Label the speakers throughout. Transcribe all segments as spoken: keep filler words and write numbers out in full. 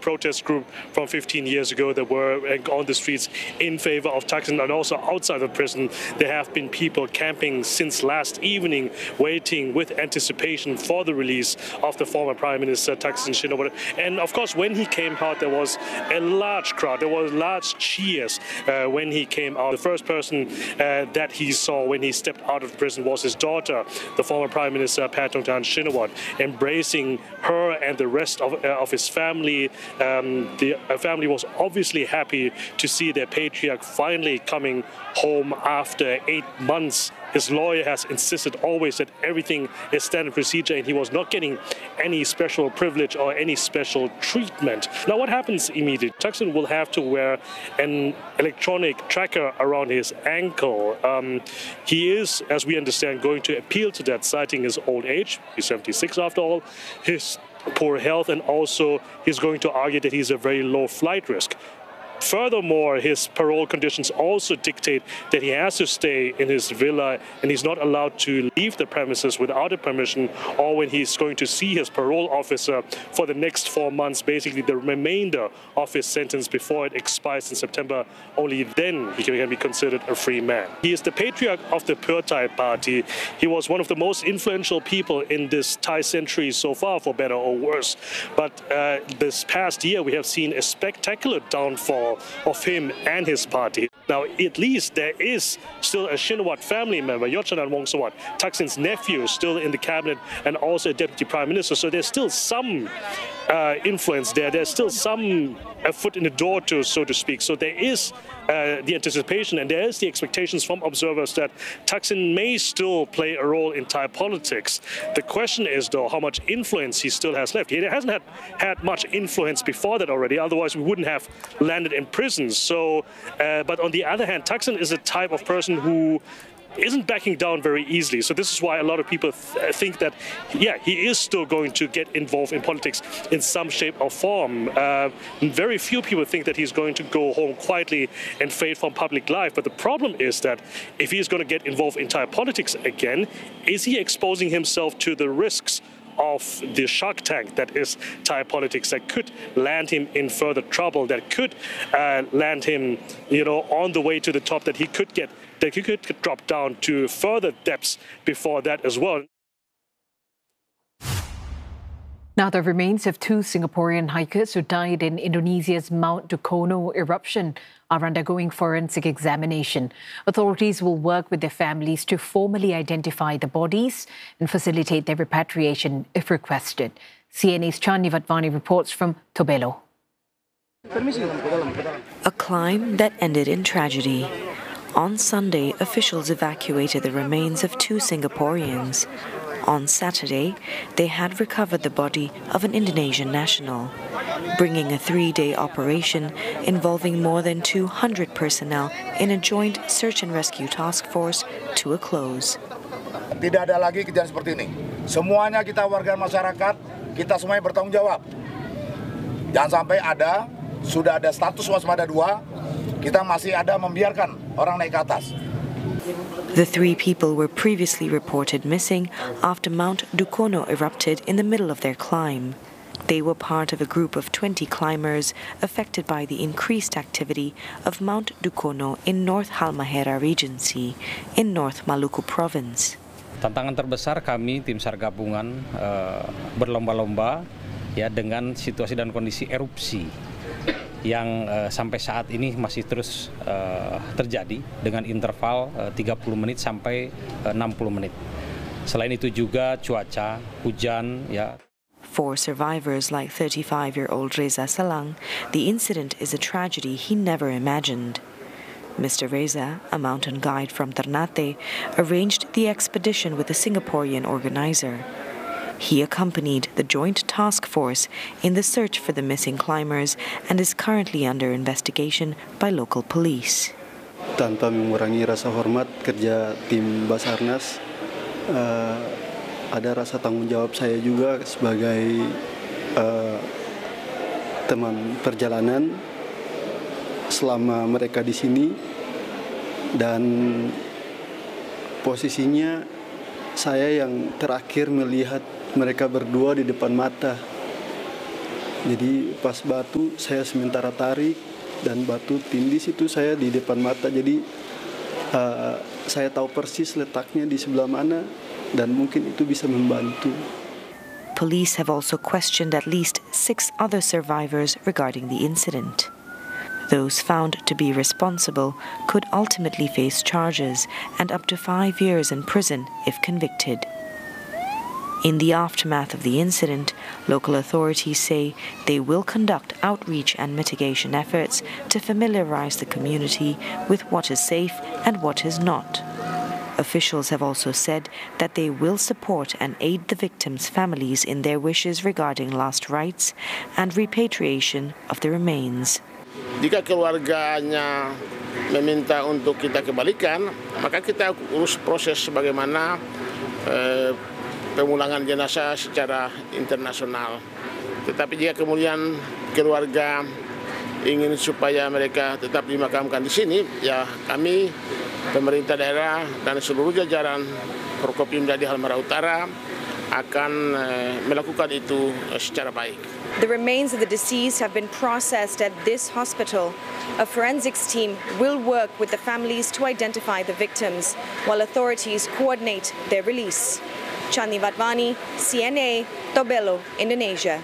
Speaker 1: protest group from fifteen years ago that were on the streets in favor of Thaksin, and also outside of prison. There have been people camping since last evening, waiting with anticipation for the release of the former Prime Minister Thaksin Shinawatra. And of course, when he came out, there was a large crowd. There was large cheers uh, when he came out. The first person uh, that he saw when he stepped out of prison was his daughter, the former Prime Minister Paetongtarn Shinawatra, embracing her and the rest of, uh, of his family. Um, the uh, family was obviously happy to see their patriarch finally coming home after eight months. His lawyer has insisted always that everything is standard procedure and he was not getting any special privilege or any special treatment. Now, what happens immediately? Thaksin will have to wear an electronic tracker around his ankle. Um, he is, as we understand, going to appeal to that, citing his old age. He's seventy-six after all, his poor health, and also he's going to argue that he's a very low flight risk. Furthermore, his parole conditions also dictate that he has to stay in his villa and he's not allowed to leave the premises without a permission, or when he's going to see his parole officer for the next four months, basically the remainder of his sentence before it expires in September. Only then he can be considered a free man. He is the patriarch of the Pheu Thai party. He was one of the most influential people in this Thai century so far, for better or worse. But uh, this past year, we have seen a spectacular downfall of him and his party. Now, at least there is still a Shinawatra family member, Yotchanan Wongsuwat, Thaksin's nephew, still in the cabinet and also a deputy prime minister. So there's still some uh, influence there. There's still some a foot in the door, to, so to speak. So there is uh, the anticipation and there is the expectations from observers that Thaksin may still play a role in Thai politics. The question is, though, how much influence he still has left. He hasn't had, had much influence before that already. Otherwise, we wouldn't have landed in prison. So, uh, but on the other hand, Thaksin is a type of person who isn't backing down very easily. So this is why a lot of people th think that, yeah, he is still going to get involved in politics in some shape or form. Uh, very few people think that he's going to go home quietly and fade from public life. But the problem is that if he's going to get involved in Thai politics again, is he exposing himself to the risks of the shark tank that is Thai politics, that could land him in further trouble, that could uh, land him, you know, on the way to the top, that he could get, that he could drop down to further depths before that as well.
Speaker 2: Now, the remains of two Singaporean hikers who died in Indonesia's Mount Dukono eruption are undergoing forensic examination. Authorities will work with their families to formally identify the bodies and facilitate their repatriation if requested. C N A's Chandi Vatwani reports from Tobelo.
Speaker 3: A climb that ended in tragedy. On Sunday, officials evacuated the remains of two Singaporeans. On Saturday, they had recovered the body of an Indonesian national, bringing a three-day operation involving more than two hundred personnel in a joint search and rescue task force to a close.
Speaker 4: Tidak ada lagi kejadian seperti ini. Semuanya kita warga masyarakat, kita semuanya bertanggung jawab. Jangan sampai ada, sudah ada status waspada dua, kita masih ada membiarkan orang naik ke atas.
Speaker 3: The three people were previously reported missing after Mount Dukono erupted in the middle of their climb. They were part of a group of twenty climbers affected by the increased activity of Mount Dukono in North Halmahera Regency in North Maluku Province.
Speaker 5: Tantangan terbesar kami tim SAR gabungan uh, berlomba-lomba ya dengan situasi dan kondisi erupsi yang uh, sampai saat ini masih terus uh, terjadi dengan interval uh, tiga puluh menit sampai uh, enam puluh menit. Selain itu juga cuaca, hujan, ya.
Speaker 3: For survivors like thirty-five-year-old Reza Salang, the incident is a tragedy he never imagined. Mister Reza, a mountain guide from Ternate, arranged the expedition with a Singaporean organizer. He accompanied the joint task force in the search for the missing climbers and is currently under investigation by local police.
Speaker 6: Tanpa mengurangi rasa hormat kerja tim Basarnas, uh, ada rasa tanggung jawab saya juga sebagai uh, teman perjalanan selama mereka di sini, dan posisinya saya yang terakhir melihat mereka berdua di depan mata. Jadi pas batu saya sementara tarik dan batu tindis itu saya di depan mata. Jadi uh, saya tahu persis letaknya di sebelah mana dan mungkin itu bisa membantu.
Speaker 3: Police have also questioned at least six other survivors regarding the incident. Those found to be responsible could ultimately face charges and up to five years in prison if convicted. In the aftermath of the incident, local authorities say they will conduct outreach and mitigation efforts to familiarize the community with what is safe and what is not. Officials have also said that they will support and aid the victims' families in their wishes regarding last rites and repatriation of the remains.
Speaker 7: Jika keluarganya meminta untuk kita kembalikan, maka kita urus proses bagaimana eh, pemulangan jenazah secara internasional. Tetapi jika kemudian keluarga ingin supaya mereka tetap dimakamkan di sini, ya kami pemerintah daerah dan seluruh jajaran Forkopimda di Halmahera Utara akan eh, melakukan itu eh, secara baik.
Speaker 8: The remains of the deceased have been processed at this hospital. A forensics team will work with the families to identify the victims, while authorities coordinate their release. Chandni Vatwani, C N A, Tobelo, Indonesia.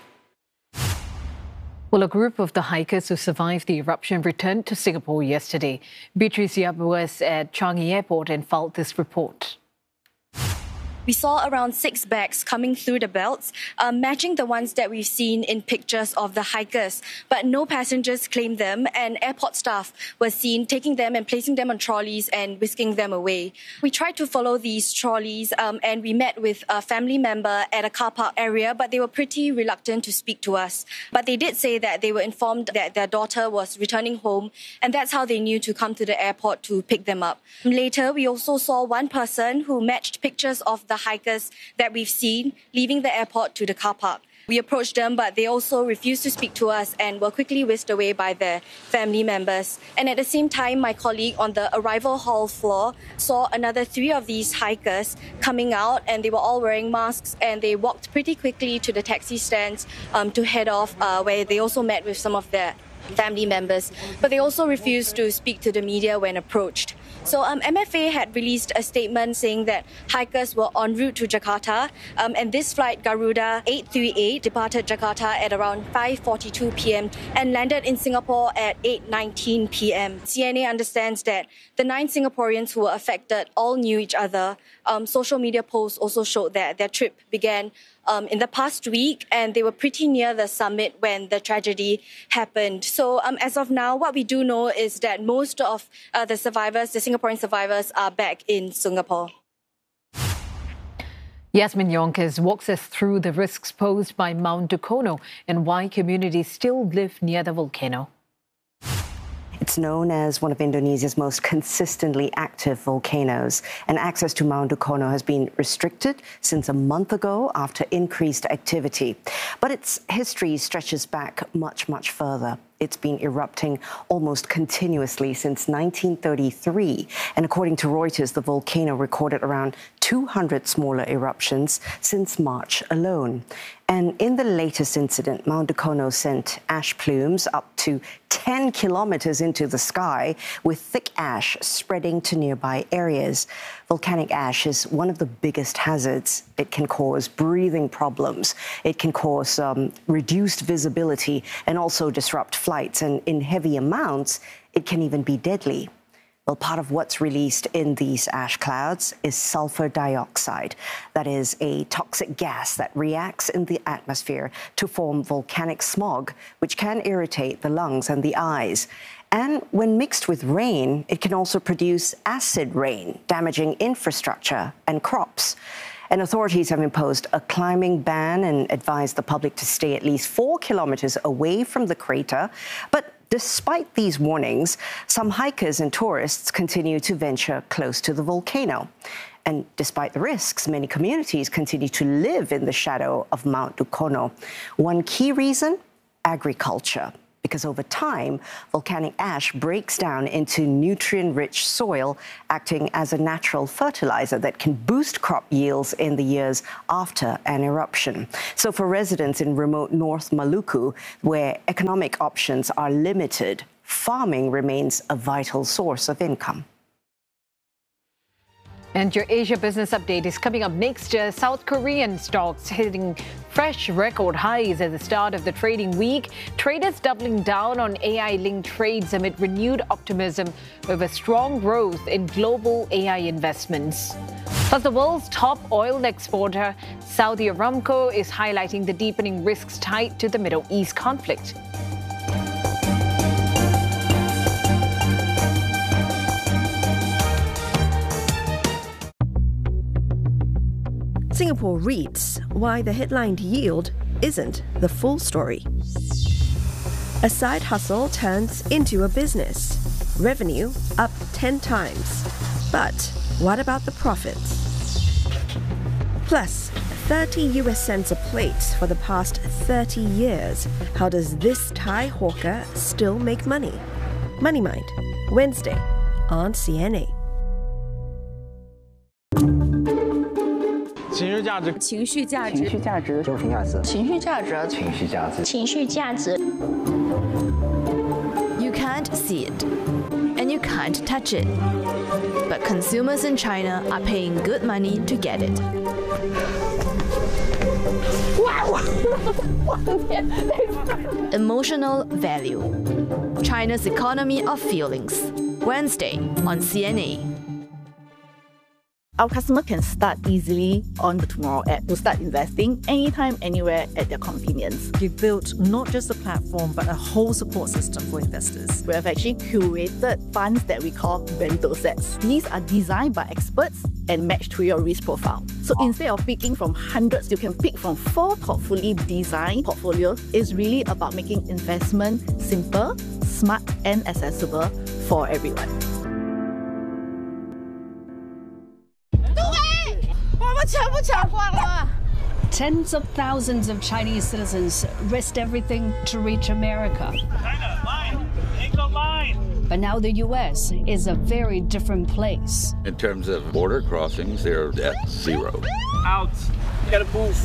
Speaker 2: Well, a group of the hikers who survived the eruption returned to Singapore yesterday. Beatrice Yap was at Changi Airport and filed this report.
Speaker 9: We saw around six bags coming through the belts, uh, matching the ones that we've seen in pictures of the hikers. But no passengers claimed them, and airport staff were seen taking them and placing them on trolleys and whisking them away. We tried to follow these trolleys, um, and we met with a family member at a car park area, but they were pretty reluctant to speak to us. But they did say that they were informed that their daughter was returning home, and that's how they knew to come to the airport to pick them up. Later, we also saw one person who matched pictures of the hikers that we've seen leaving the airport to the car park. We approached them, but they also refused to speak to us and were quickly whisked away by their family members. And at the same time, my colleague on the arrival hall floor saw another three of these hikers coming out, and they were all wearing masks, and they walked pretty quickly to the taxi stands um, to head off, uh, where they also met with some of their family members. But they also refused to speak to the media when approached. So um, M F A had released a statement saying that hikers were en route to Jakarta, um, and this flight, Garuda eight thirty-eight, departed Jakarta at around five forty-two p m and landed in Singapore at eight nineteen p m C N A understands that the nine Singaporeans who were affected all knew each other. Um, social media posts also showed that their trip began Um, in the past week, and they were pretty near the summit when the tragedy happened. So um, as of now, what we do know is that most of uh, the survivors, the Singaporean survivors, are back in Singapore.
Speaker 2: Yasmin Yonkers walks us through the risks posed by Mount Dukono and why communities still live near the volcano.
Speaker 10: It's known as one of Indonesia's most consistently active volcanoes, and access to Mount Dukono has been restricted since a month ago after increased activity. But its history stretches back much, much further. It's been erupting almost continuously since nineteen thirty-three. And according to Reuters, the volcano recorded around two hundred smaller eruptions since March alone. And in the latest incident, Mount Dukono sent ash plumes up to ten kilometers into the sky, with thick ash spreading to nearby areas. Volcanic ash is one of the biggest hazards. It can cause breathing problems. It can cause um, reduced visibility and also disrupt flights. And in heavy amounts, it can even be deadly. Well, part of what's released in these ash clouds is sulfur dioxide. That is a toxic gas that reacts in the atmosphere to form volcanic smog, which can irritate the lungs and the eyes. And when mixed with rain, it can also produce acid rain, damaging infrastructure and crops. And authorities have imposed a climbing ban and advised the public to stay at least four kilometers away from the crater. But despite these warnings, some hikers and tourists continue to venture close to the volcano. And despite the risks, many communities continue to live in the shadow of Mount Dukono. One key reason? Agriculture. because over time, volcanic ash breaks down into nutrient-rich soil, acting as a natural fertilizer that can boost crop yields in the years after an eruption. So for residents in remote North Maluku, where economic options are limited, farming remains a vital source of income.
Speaker 2: And your Asia Business Update is coming up next. Uh, South Korean stocks hitting fresh record highs at the start of the trading week. Traders doubling down on A I-linked trades amid renewed optimism over strong growth in global A I investments. Plus, the world's top oil exporter, Saudi Aramco, is highlighting the deepening risks tied to the Middle East conflict.
Speaker 11: Singapore REITs, why the headline yield isn't the full story. A side hustle turns into a business. Revenue up ten times. But what about the profits? Plus, thirty U S cents a plate for the past thirty years. How does this Thai hawker still make money? Money Mind, Wednesday on C N A.
Speaker 12: 情绪价值，情绪价值，情绪价值，情绪价值，情绪价值，情绪价值，情绪价值。You can't see it, and you can't touch it, but consumers in China are paying good money to get it. Emotional value. China's economy of feelings. Wednesday on C N A.
Speaker 13: Our customer can start easily on the Tomorrow app to start investing anytime, anywhere at their convenience.
Speaker 14: We've built not just a platform, but a whole support system for investors.
Speaker 13: We have actually curated funds that we call bento sets. These are designed by experts and matched to your risk profile. So instead of picking from hundreds, you can pick from four thoughtfully designed portfolios. It's really about making investment simple, smart, and accessible for everyone.
Speaker 15: Tens of thousands of Chinese citizens risked everything to reach America.
Speaker 16: China, line, Angel line.
Speaker 15: But now the U S is a very different place.
Speaker 17: In terms of border crossings, they're at zero.
Speaker 16: Out. You gotta move.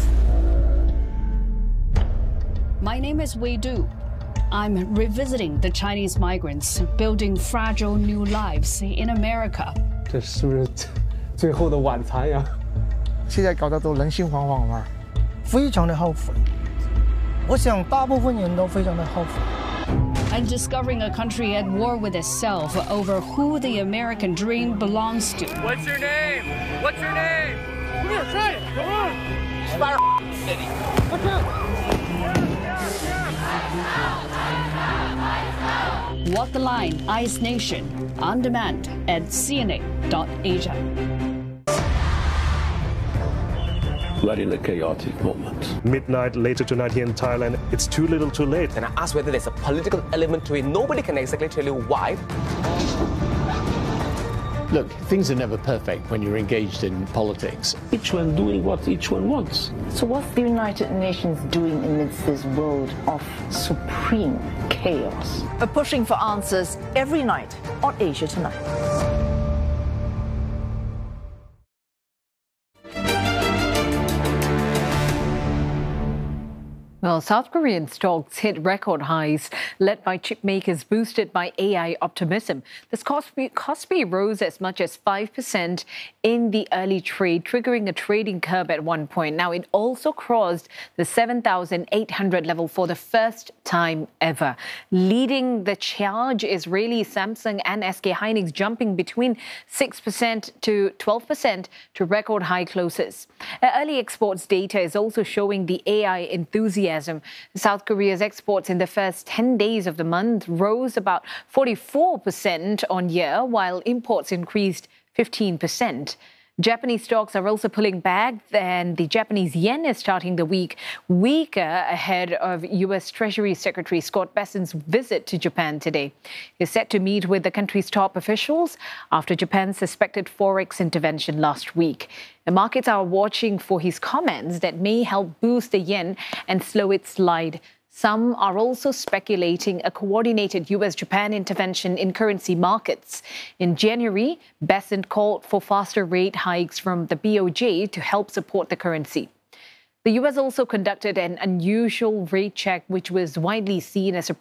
Speaker 15: My name is Wei Du. I'm revisiting the Chinese migrants building fragile new lives in America.
Speaker 18: 这是不是最后的晚餐呀？
Speaker 19: 现在搞得都人心惶惶嘛，非常的后悔。我想大部分人都非常的后悔。
Speaker 15: And discovering a country at war with itself over who the American dream belongs to.
Speaker 16: What's your name? What's your name? Come here, try it. Come on. Spire City. What's
Speaker 15: up? Walk the Line, Ice Nation, on demand at C N A dot Asia.
Speaker 20: We're in a chaotic moment.
Speaker 1: Midnight later tonight here in Thailand, it's too little too late.
Speaker 21: And I asked whether there's a political element to it. Nobody can exactly tell you why.
Speaker 20: Look, things are never perfect when you're engaged in politics. Each one doing what each one wants.
Speaker 22: So what's the United Nations doing amidst this world of supreme chaos?
Speaker 23: We're pushing for answers every night on Asia Tonight.
Speaker 2: Well, South Korean stocks hit record highs, led by chip makers boosted by A I optimism. This Kospi, Kospi rose as much as five percent in the early trade, triggering a trading curve at one point. Now, it also crossed the seven thousand eight hundred level for the first time ever. Leading the charge is really Samsung and S K Hynix, jumping between six percent to twelve percent to record high closes. Early exports data is also showing the A I enthusiasm. South Korea's exports in the first ten days of the month rose about forty-four percent on year, while imports increased fifteen percent. Japanese stocks are also pulling back, and the Japanese yen is starting the week weaker ahead of U S Treasury Secretary Scott Bessent's visit to Japan today. He's set to meet with the country's top officials after Japan's suspected forex intervention last week. The markets are watching for his comments that may help boost the yen and slow its slide Some are also speculating a coordinated U S Japan intervention in currency markets. In January, Bessent called for faster rate hikes from the B O J to help support the currency. The U S also conducted an unusual rate check, which was widely seen as a